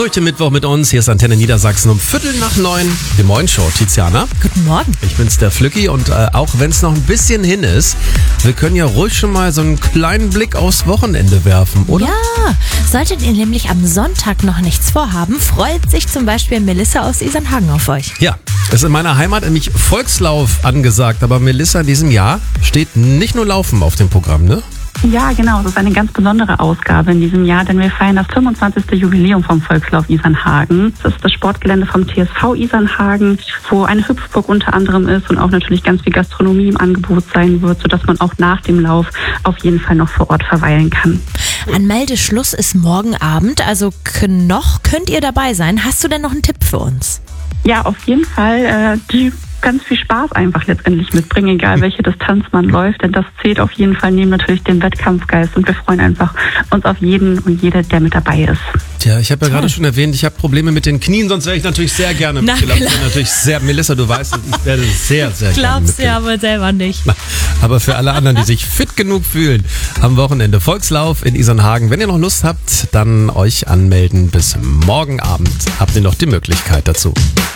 durch den Mittwoch mit uns. Hier ist Antenne Niedersachsen um 8:45. Die Morgenshow. Tiziana. Guten Morgen. Ich bin's, der Flücki. Und auch wenn es noch ein bisschen hin ist, wir können ja ruhig schon mal so einen kleinen Blick aufs Wochenende werfen, oder? Ja, solltet ihr nämlich am Sonntag noch nichts vorhaben, freut sich zum Beispiel Melissa aus Isernhagen auf euch. Ja, es ist in meiner Heimat nämlich Volkslauf angesagt. Aber Melissa, in diesem Jahr steht nicht nur Laufen auf dem Programm, ne? Ja, genau. Das ist eine ganz besondere Ausgabe in diesem Jahr, denn wir feiern das 25. Jubiläum vom Volkslauf Isernhagen. Das ist das Sportgelände vom TSV Isernhagen, wo eine Hüpfburg unter anderem ist und auch natürlich ganz viel Gastronomie im Angebot sein wird, sodass man auch nach dem Lauf auf jeden Fall noch vor Ort verweilen kann. Anmeldeschluss ist morgen Abend, also noch könnt ihr dabei sein. Hast du denn noch einen Tipp für uns? Ja, auf jeden Fall die ganz viel Spaß einfach letztendlich mitbringen, egal welche Distanz man läuft, denn das zählt auf jeden Fall neben natürlich dem Wettkampfgeist und wir freuen einfach uns auf jeden und jede, der mit dabei ist. Tja, ich habe ja gerade schon erwähnt, ich habe Probleme mit den Knien, sonst wäre ich natürlich sehr gerne mitgelaufen. Natürlich sehr, Melissa, du weißt, ich werde sehr, sehr gerne Glaubst du aber selber nicht. Aber für alle anderen, die sich fit genug fühlen, am Wochenende Volkslauf in Isernhagen. Wenn ihr noch Lust habt, dann euch anmelden. Bis morgen Abend habt ihr noch die Möglichkeit dazu.